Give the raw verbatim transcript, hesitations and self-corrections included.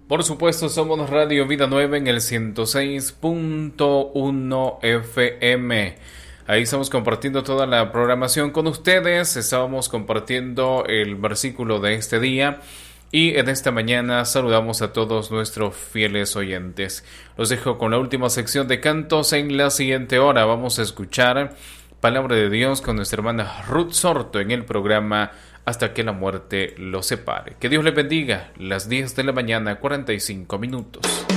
Por supuesto, somos Radio Vida Nueva en el ciento seis punto uno F M. Ahí estamos compartiendo toda la programación con ustedes. Estábamos compartiendo el versículo de este día. Y en esta mañana saludamos a todos nuestros fieles oyentes. Los dejo con la última sección de cantos en la siguiente hora. Vamos a escuchar Palabra de Dios con nuestra hermana Ruth Sorto en el programa Hasta que la muerte los separe. Que Dios les bendiga. Las diez de la mañana, cuarenta y cinco minutos.